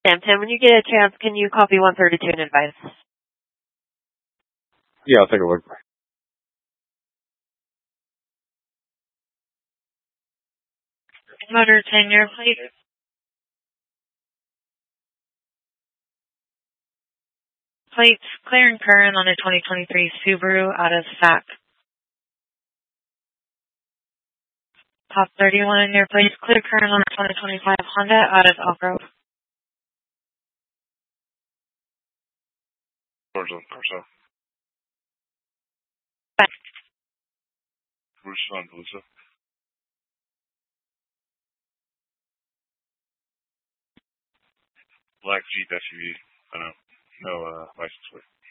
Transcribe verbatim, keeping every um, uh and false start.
Sam, Tim, when you get a chance, can you copy one thirty-two and advise? Yeah, I'll take a look. Motor ten-year plate. Plates clear and current on a twenty twenty-three Subaru out of S A C. Top thirty-one in your plates clear current on a twenty twenty-five Honda out of Elk Grove. Where's the Marcel? Bye. Where's son, Melissa? Black Jeep S U V. I know. No uh, license plate.